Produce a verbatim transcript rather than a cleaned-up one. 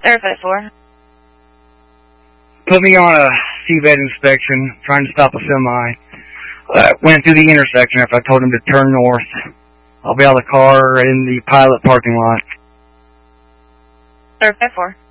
Verify four. Put me on a C-bed inspection, trying to stop a semi. Uh, went through the intersection after I told him to turn north. I'll be out of the car in the pilot parking lot. Verify four.